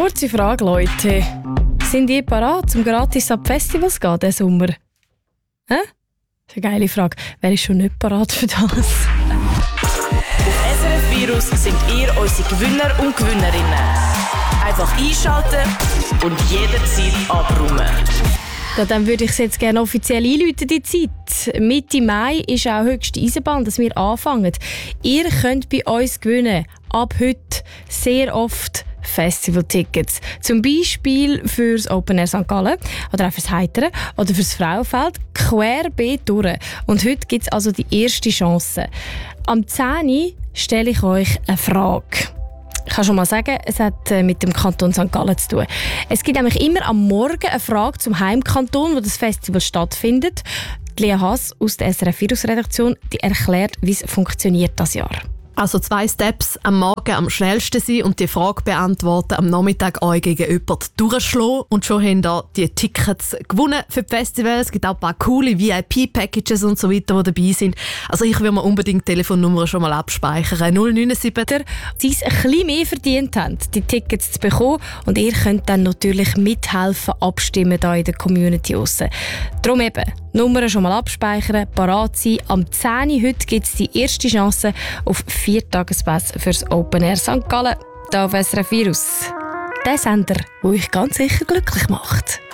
Kurze Frage, Leute. Sind ihr bereit, zum gratis ab Festivals zu gehen diesen Sommer? Das ist eine geile Frage. Wer ist schon nicht bereit für das? Auf SRF Virus sind ihr unsere Gewinner und Gewinnerinnen. Einfach einschalten und jederzeit abräumen. Ja, dann würde ich es jetzt gerne offiziell einläuten, die Zeit. Mitte Mai ist auch höchste Eisenbahn, dass wir anfangen. Ihr könnt bei uns gewinnen. Ab heute sehr oft Festivaltickets. Zum Beispiel fürs Open Air St. Gallen oder auch fürs Heitere oder fürs Frauenfeld. Querbeet durch. Und heute gibt es also die erste Chance. Am 10 Uhr stelle ich euch eine Frage. Ich kann schon mal sagen, es hat mit dem Kanton St. Gallen zu tun. Es gibt nämlich immer am Morgen eine Frage zum Heimkanton, wo das Festival stattfindet. Lea Haas aus der SRF Virus-Redaktion erklärt, wie es funktioniert das Jahr. Also 2 Steps: am Morgen am schnellsten sein und die Frage beantworten, am Nachmittag euch gegen jemanden durchschlagen. Und schon haben da die Tickets gewonnen für die Festivals. Es gibt auch ein paar coole VIP-Packages und so weiter, die dabei sind. Also ich will mir unbedingt die Telefonnummer schon mal abspeichern. 079. Sie es ein bisschen mehr verdient haben, die Tickets zu bekommen. Und ihr könnt dann natürlich mithelfen, abstimmen hier in der Community draussen. Darum eben, Nummern schon mal abspeichern, parat sein. Am 10 Uhr heute gibt es die erste Chance auf 4 Tagespässe fürs Open Air St. Gallen. Hier auf SRF Virus. Der Sender, der euch ganz sicher glücklich macht.